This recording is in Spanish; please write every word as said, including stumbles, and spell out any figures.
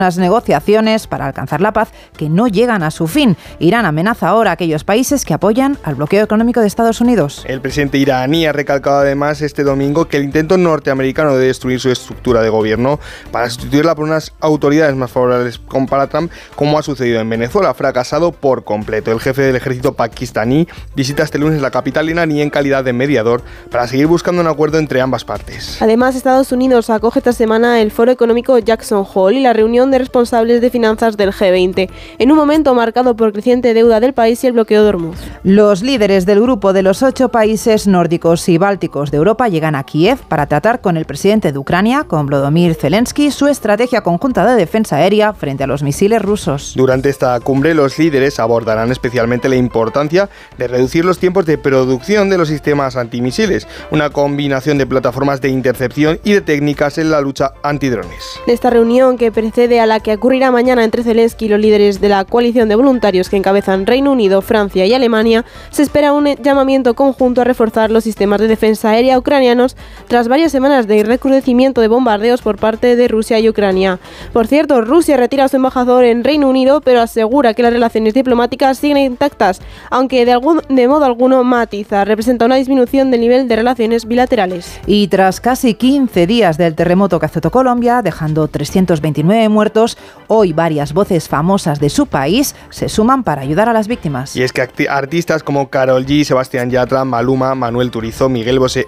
Las negociaciones para alcanzar la paz que no llegan a su fin. Irán amenaza ahora a aquellos países que apoyan al bloqueo económico de Estados Unidos. El presidente iraní ha recalcado además este domingo que el intento norteamericano de destruir su estructura de gobierno para sustituirla por unas autoridades más favorables para Trump, como ha sucedido en Venezuela, ha fracasado por completo. El jefe del ejército pakistaní visita este lunes la capital iraní en calidad de mediador para seguir buscando un acuerdo entre ambas partes. Además, Estados Unidos acoge esta semana el foro económico Jackson Hole y la reunión de responsables de finanzas del G veinte, en un momento marcado por creciente deuda del país y el bloqueo de Hormuz. Los líderes del grupo de los ocho países nórdicos y bálticos de Europa llegan a Kiev para tratar con el presidente de Ucrania, con Volodymyr Zelensky, su estrategia conjunta de defensa aérea frente a los misiles rusos. Durante esta cumbre, los líderes abordarán especialmente la importancia de reducir los tiempos de producción de los sistemas antimisiles, una combinación de plataformas de intercepción y de técnicas en la lucha antidrones. De esta reunión, que precede a la que ocurrirá mañana entre Zelensky y los líderes de la coalición de voluntarios que encabezan Reino Unido, Francia y Alemania, se espera un llamamiento conjunto a reforzar los sistemas de defensa aérea ucranianos tras varias semanas de recrudecimiento de bombardeos por parte de Rusia y Ucrania. Por cierto, Rusia retira a su embajador en Reino Unido, pero asegura que las relaciones diplomáticas siguen intactas, aunque de, algún, de modo alguno matiza, representa una disminución del nivel de relaciones bilaterales. Y tras casi quince días del terremoto que azotó Colombia, dejando trescientos veintinueve muertos, hoy varias voces famosas de su país se suman para ayudar a las víctimas. Y es que artistas como Karol G, Sebastián Yatra, Maluma, Manuel Turizo, Miguel Bosé